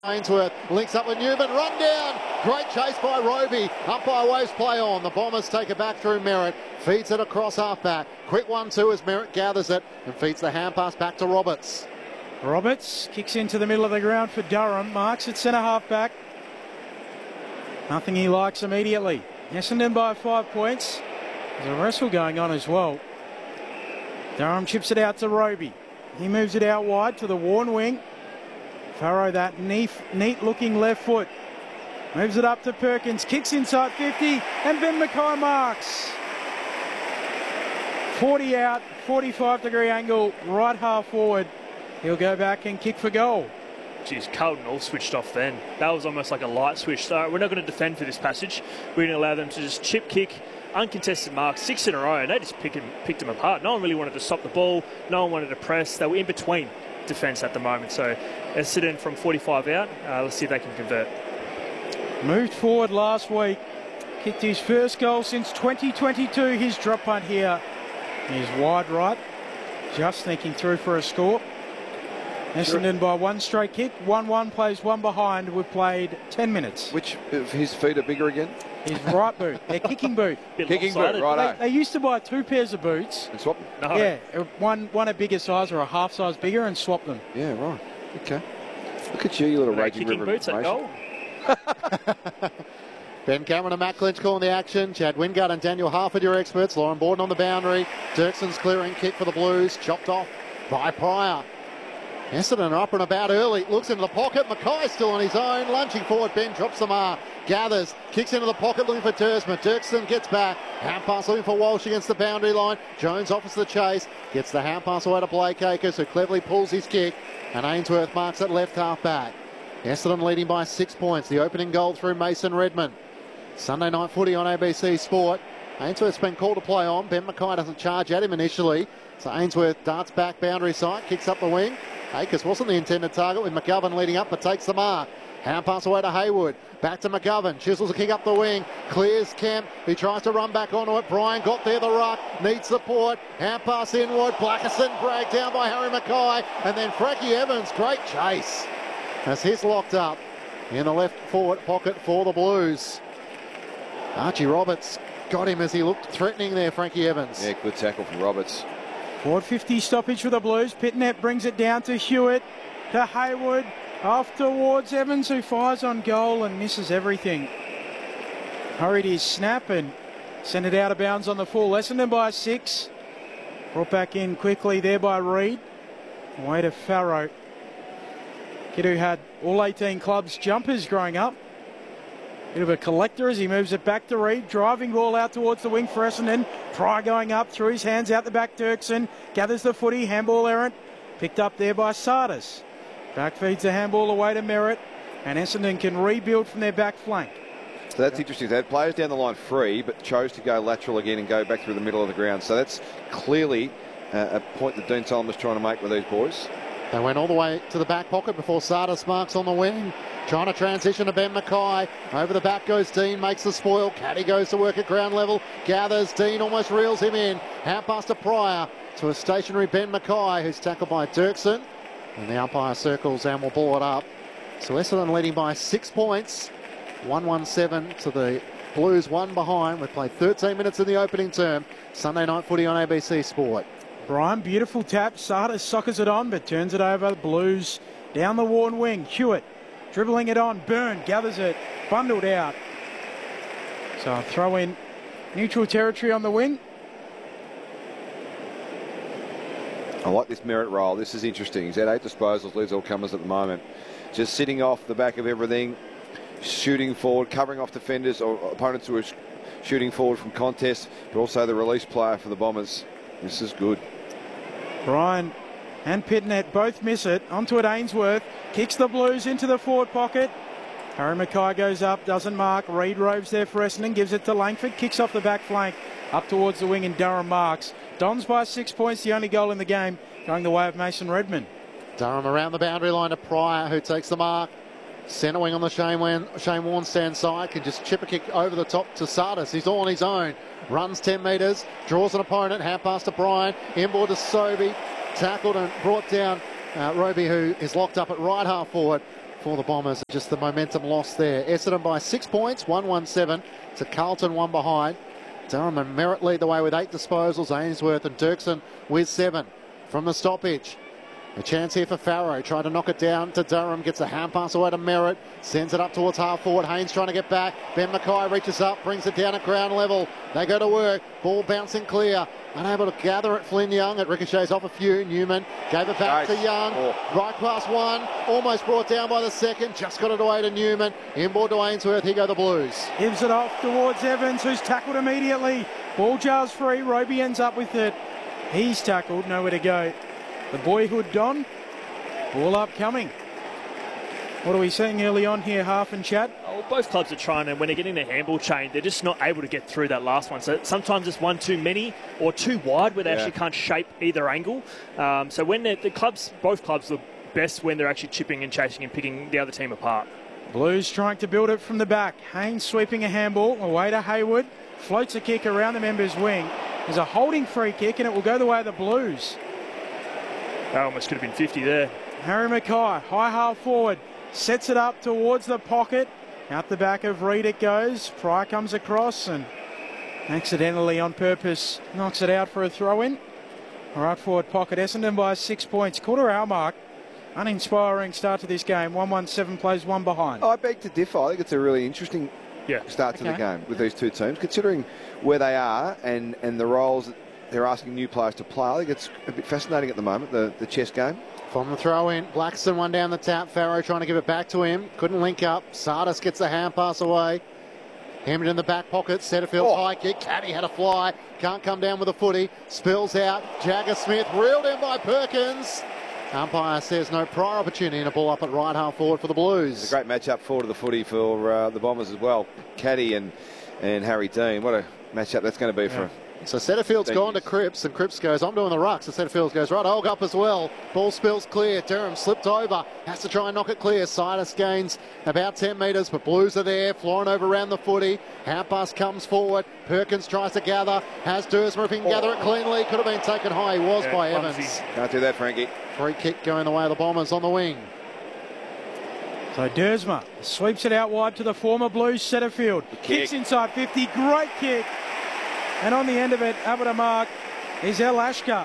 Ainsworth links up with Newman, run down, great chase by Roby, umpire waves play on, the Bombers take it back through Merritt, feeds it across half-back, quick 1-2 as Merritt gathers it and feeds the hand pass back to Roberts. Roberts kicks into the middle of the ground for Durham, marks at centre half-back. Nothing he likes immediately. Essendon by 5 points. There's a wrestle going on as well. Durham chips it out to Roby. He moves it out wide to the worn wing. Farrow that neat-looking left foot. Moves it up to Perkins, kicks inside 50, and Ben Mackay marks. 40 out, 45-degree angle, right half forward. He'll go back and kick for goal. Geez, Carlton all switched off then. That was almost like a light switch. So we're not going to defend for this passage. We're going to allow them to just chip kick, uncontested marks, 6 in a row, and they just picked them apart. No one really wanted to stop the ball. No one wanted to press. They were in between defence at the moment. So Essendon from 45 out. Let's see if they can convert. Moved forward last week. Kicked his first goal since 2022. His drop punt here is wide right. Just sneaking through for a score. Essendon by one straight kick. 1-1 plays one behind. We've played 10 minutes. Which of his feet are bigger again? His right boot. Their kicking boot. Kicking boot, right. They used to buy 2 pairs of boots. And swap them? No. Yeah, one a bigger size or a half size bigger and swap them. Yeah, right. Okay. Look at you little raging kicking river boots at goal. Ben Cameron and Matt Clinch calling the action. Chad Wingard and Daniel Harford, your experts. Lauren Borden on the boundary. Dirkson's clearing kick for the Blues. Chopped off by Pryor. Essendon are up and about early. Looks into the pocket. Mackay still on his own. Lunging forward. Ben drops the mark. Gathers. Kicks into the pocket looking for Dursman. Dirkson gets back. Hand pass looking for Walsh against the boundary line. Jones offers the chase. Gets the hand pass away to Blake Acres, who cleverly pulls his kick. And Ainsworth marks at left half back. Essendon leading by 6 points. The opening goal through Mason Redmond. Sunday night footy on ABC Sport. Ainsworth's been called to play on. Ben Mackay doesn't charge at him initially. So Ainsworth darts back boundary side. Kicks up the wing. Akers wasn't the intended target with McGovern leading up but takes the mark. Hand pass away to Hayward. Back to McGovern. Chisels a kick up the wing. Clears Kemp. He tries to run back onto it. Brian got there the ruck. Needs support. Hand pass inward. Blackerson dragged down by Harry Mackay. And then Frankie Evans. Great chase. As he's locked up in the left forward pocket for the Blues. Archie Roberts got him as he looked threatening there, Frankie Evans. Yeah, good tackle from Roberts. Forward 50 stoppage for the Blues. Pitnet brings it down to Hewitt, to Hayward, off towards Evans, who fires on goal and misses everything. Hurried his snap and sent it out of bounds on the full. Essendon by 6. Brought back in quickly there by Reid. Away to Farrow. Kid who had all 18 clubs jumpers growing up. Bit of a collector as he moves it back to Reid. Driving ball out towards the wing for Essendon. Pryor going up through his hands out the back. Dirkson gathers the footy. Handball errant. Picked up there by Sardis. Back feeds the handball away to Merritt. And Essendon can rebuild from their back flank. So that's interesting. They had players down the line free, but chose to go lateral again and go back through the middle of the ground. So that's clearly a point that Dean Solomon was trying to make with these boys. They went all the way to the back pocket before Sardis marks on the wing. Trying to transition to Ben Mackay. Over the back goes Dean, makes the spoil. Caddy goes to work at ground level. Gathers. Dean almost reels him in. Hand pass to Pryor. To a stationary Ben Mackay, who's tackled by Dirkson. And the umpire circles and will ball it up. So Essendon leading by 6 points. 1-1-7 to the Blues, 1 behind. We've played 13 minutes in the opening term. Sunday night footy on ABC Sport. Brian, beautiful tap. Sardis soccers it on, but turns it over. Blues down the worn wing. Hewitt dribbling it on. Byrne gathers it. Bundled out. So I'll throw in neutral territory on the wing. I like this Merritt role. This is interesting. He's had 8 disposals, leads all comers at the moment. Just sitting off the back of everything, shooting forward, covering off defenders or opponents who are shooting forward from contests, but also the release player for the Bombers. This is good. Brian and Pitnet both miss it. Onto it Ainsworth. Kicks the Blues into the forward pocket. Harry Mackay goes up, doesn't mark. Reid roves there for Essendon, gives it to Langford. Kicks off the back flank, up towards the wing, and Durham marks. Dons by 6 points, the only goal in the game, going the way of Mason Redmond. Durham around the boundary line to Pryor, who takes the mark. Centre wing on the Shane Warne stand side, can just chip a kick over the top to Sardis. He's all on his own. Runs 10 metres, draws an opponent, hand pass to Brian, inboard to Sobey, tackled and brought down Roby, who is locked up at right half forward. for the Bombers. Just the momentum lost there. Essendon by 6 points, 1-1-7 to Carlton, one behind. Durham and Merritt lead the way with 8 disposals. Ainsworth and Dirksen with 7 from the stoppage. A chance here for Farrow. Tried to knock it down to Durham. Gets a hand pass away to Merritt. Sends it up towards half forward. Haynes trying to get back. Ben Mackay reaches up. Brings it down at ground level. They go to work. Ball bouncing clear. Unable to gather it. Flynn Young. It ricochets off a few. Newman gave it back to Young. Right past one. Almost brought down by the second. Just got it away to Newman. Inboard to Ainsworth. Here go the Blues. Gives it off towards Evans, who's tackled immediately. Ball jars free. Roby ends up with it. He's tackled. Nowhere to go. The boyhood Don, ball upcoming. What are we seeing early on here, Half and Chad? Well, both clubs are trying, and when they're getting the handball chain, they're just not able to get through that last one. So sometimes it's one too many or too wide where they actually can't shape either angle. So when both clubs look best when they're actually chipping and chasing and picking the other team apart. Blues trying to build it from the back. Haynes sweeping a handball away to Hayward. Floats a kick around the member's wing. There's a holding free kick, and it will go the way of the Blues. That almost could have been 50 there. Harry Mackay, high half forward, sets it up towards the pocket. Out the back of Reed it goes. Pryor comes across and accidentally on purpose knocks it out for a throw-in. Right forward pocket. Essendon by 6 points. Quarter hour mark. Uninspiring start to this game. 1-1-7 plays one behind. I beg to differ. I think it's a really interesting start to the game with these two teams, considering where they are and the roles that they're asking new players to play. I think it's a bit fascinating at the moment, the chess game. From the throw-in, Blackson one down the tap. Farrow trying to give it back to him. Couldn't link up. Sardis gets the hand pass away. Hammered in the back pocket. Setterfield high kick. Caddy had a fly. Can't come down with a footy. Spills out. Jagger Smith reeled in by Perkins. Umpire says no prior opportunity, and a ball up at right half forward for the Blues. It's a great match-up forward of the footy for the Bombers as well. Caddy and Harry Dean. What a match-up that's going to be for So Setterfield's gone to Cripps, and Cripps goes, I'm doing the ruck. So Setterfield goes, right, I'll go up as well. Ball spills clear. Durham slipped over. Has to try and knock it clear. Sidus gains about 10 metres, but Blues are there. Flying over around the footy. Hand pass comes forward. Perkins tries to gather. Has Dersma if he can gather it cleanly. Could have been taken high. He was by Evans. Can't do that, Frankie. Free kick going the way of the Bombers on the wing. So Dersma sweeps it out wide to the former Blues Setterfield. Kicks inside 50. Great kick. And on the end of it, up at a mark, is El Ashkar.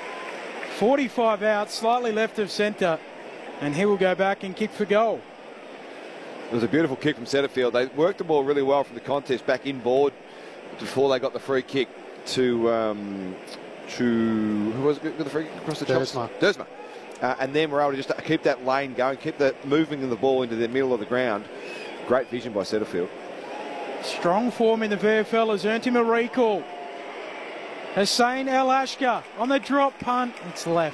45 out, slightly left of centre. And he will go back and kick for goal. It was a beautiful kick from Setterfield. They worked the ball really well from the contest back inboard before they got the free kick to who was it, the free kick across the chops? Dersma. And then we're able to just keep that lane going, keep the moving of the ball into the middle of the ground. Great vision by Setterfield. Strong form in the VFL has earned him a recall. Hussein El Ashkar on the drop punt. It's left.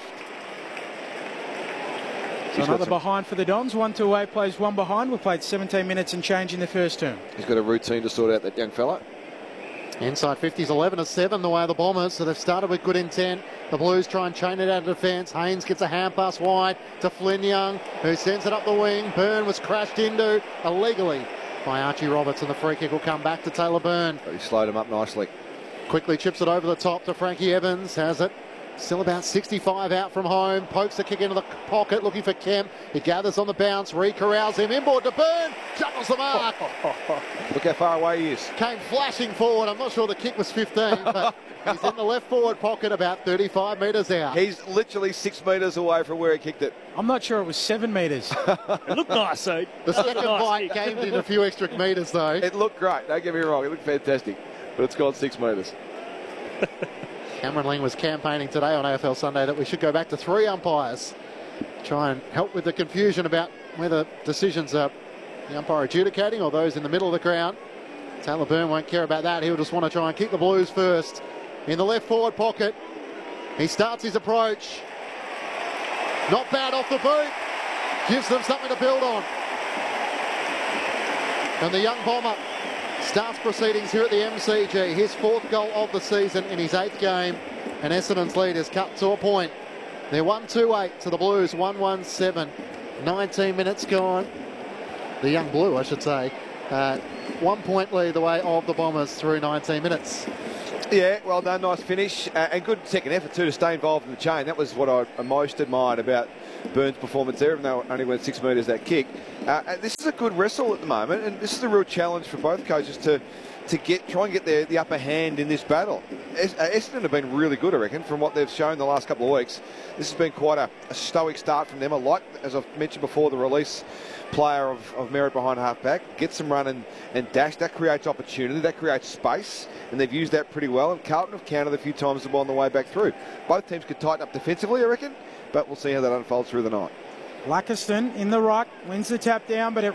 So another behind for the Dons. 1-2-8 plays one behind. We've played 17 minutes and change in the first term. He's got a routine to sort out, that young fella. Inside 50s 11-7 the way of the Bombers, so they've started with good intent. The Blues try and chain it out of defence. Haynes gets a hand pass wide to Flynn Young, who sends it up the wing. Byrne was crashed into illegally by Archie Roberts, and the free kick will come back to Taylor Byrne. But he slowed him up nicely. Quickly chips it over the top to Frankie Evans. Has it. Still about 65 out from home. Pokes the kick into the pocket, looking for Kemp. He gathers on the bounce. Corrals him. Inboard to Byrne. Juggles the mark. Look how far away he is. Came flashing forward. I'm not sure the kick was 15, but he's in the left forward pocket about 35 metres out. He's literally 6 metres away from where he kicked it. I'm not sure it was 7 metres. It looked nice, though. The second bite gained in a few extra metres, though. It looked great. Don't get me wrong. It looked fantastic. But it's gone 6 metres. Cameron Ling was campaigning today on AFL Sunday that we should go back to 3 umpires. Try and help with the confusion about whether decisions are the umpire adjudicating or those in the middle of the ground. Taylor Byrne won't care about that. He'll just want to try and kick the Blues first. In the left forward pocket, he starts his approach. Not bad off the boot. Gives them something to build on. And the young bomber starts proceedings here at the MCG. His 4th goal of the season in his 8th game. And Essendon's lead is cut to a point. They're 1-2-8 to the Blues, 1-1-7. 19 minutes gone. The young blue, I should say. 1 point lead the way of the Bombers through 19 minutes. Yeah, well done. Nice finish. And good second effort too to stay involved in the chain. That was what I most admired about Burns' performance there, even though it only went 6 metres that kick. And this is a good wrestle at the moment, and this is a real challenge for both coaches to try and get the upper hand in this battle. Essendon have been really good, I reckon, from what they've shown the last couple of weeks. This has been quite a stoic start from them. I like, as I've mentioned before, the release player of Merritt behind half-back. Gets them run and dash. That creates opportunity. That creates space. And they've used that pretty well. And Carlton have countered a few times the ball on the way back through. Both teams could tighten up defensively, I reckon. But we'll see how that unfolds through the night. Lackiston in the ruck, wins the tap down, but it